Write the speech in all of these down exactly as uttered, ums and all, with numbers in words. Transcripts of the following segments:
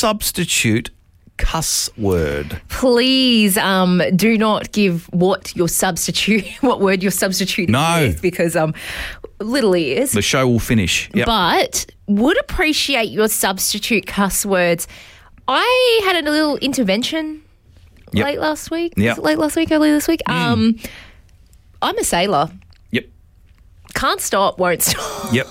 substitute cuss word? Please um, do not give what your substitute, what word your substitute No. is, because um, little ears. The show will finish. Yep. But would appreciate your substitute cuss words. I had a little intervention Yep. late last week. Yep. Was it late last week, early this week? Mm. Um, I'm a sailor. Yep. Can't stop, won't stop. Yep.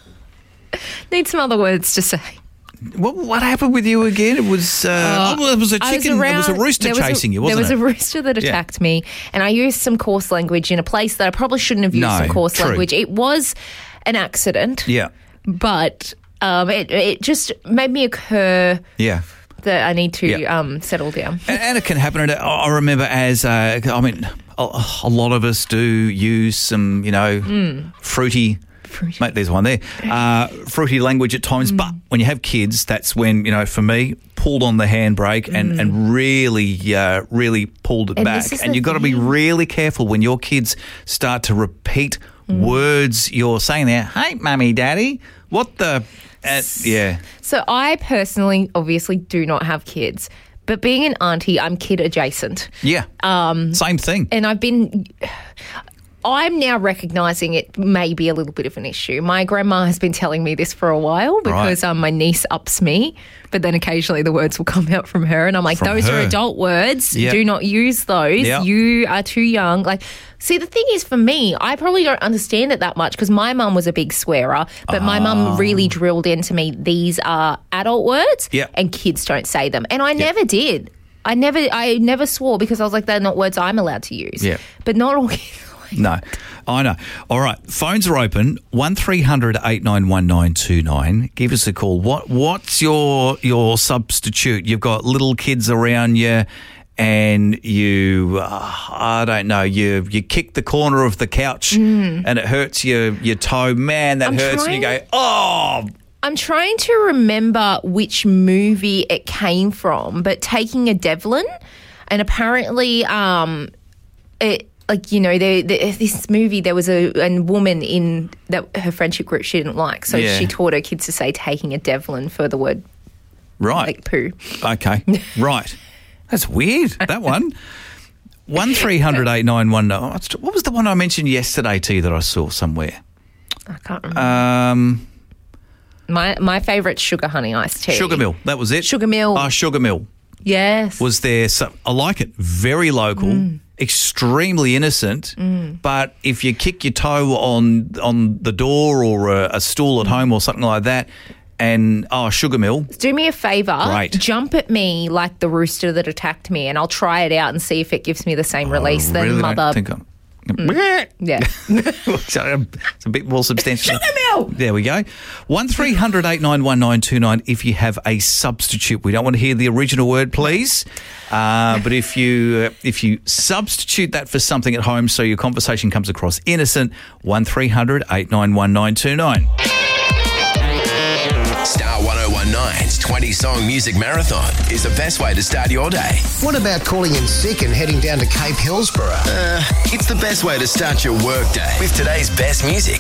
Need some other words to say. What, what happened with you again? It was uh, oh, it was a I was chicken. around- it was a rooster there was chasing a- you, wasn't There was it? a rooster that Yeah. attacked me, and I used some coarse language in a place that I probably shouldn't have used No, some coarse true. language. It was an accident, Yeah. but um, it, it just made me occur Yeah. that I need to Yeah. um, settle down. And, and it can happen. And I remember as, uh, I mean, a, a lot of us do use some, you know, Mm. fruity, Fruity. mate, there's one there, uh, fruity language at times. Mm. But when you have kids, that's when, you know, for me, pulled on the handbrake and, and really, uh, really pulled it Mm. And back. this is And the you've got to be thing. really careful when your kids start to repeat Mm. words you're saying there. Hey, mummy, daddy, what the... Uh, yeah. So I personally, obviously, do not have kids, but being an auntie, I'm kid adjacent. Yeah. Um, Same thing. And I've been, I'm now recognising it may be a little bit of an issue. My grandma has been telling me this for a while because Right. um, my niece ups me, but then occasionally the words will come out from her and I'm like, From those her. are adult words. Yep. Do not use those. Yep. You are too young. Like, see, the thing is for me, I probably don't understand it that much because my mum was a big swearer, but my mum really drilled into me, these are adult words Yep. and kids don't say them. And I never did. I never I never swore because I was like, they're not words I'm allowed to use. Yep. But not all kids. No, I know. All right, phones are open. One three hundred eight nine one nine two nine. Give us a call. What What's your your substitute? You've got little kids around you, and you uh, I don't know. You you kick the corner of the couch, and it hurts your your toe. Man, that I'm hurts. And you trying- go, oh. I'm trying to remember which movie it came from, but Taking a Devlin, and apparently, um, it like you know, there, there, this movie there was a, a woman in that her friendship group she didn't like, so Yeah. she taught her kids to say "taking a Devlin" for the word Right. like poo. Okay. Right. That's weird, that one. one three hundred eight nine one nine. What was the one I mentioned yesterday to you that I saw somewhere? I can't remember. Um, my my favourite sugar honey iced tea. Sugar Mill. That was it. Sugar Mill. Oh, Sugar Mill. Yes. Was there some, I like it. Very local, Mm. extremely innocent. But if you kick your toe on on the door or a, a stool at home or something like that, and oh, Sugar Mill. Do me a favour. Great. Jump at me like the rooster that attacked me, and I'll try it out and see if it gives me the same release I than really mother. don't think I'm. Yeah. So, it's a bit more substantial. Sugar Mill! There we go. One three hundred eight nine one nine two nine. If you have a substitute, we don't want to hear the original word, please. Uh, but if you uh, if you substitute that for something at home, so your conversation comes across innocent, one three hundred eight nine one nine two nine. Star one oh one nine's twenty song music marathon is the best way to start your day. What about calling in sick and heading down to Cape Hillsborough? Uh, it's the best way to start your work day with today's best music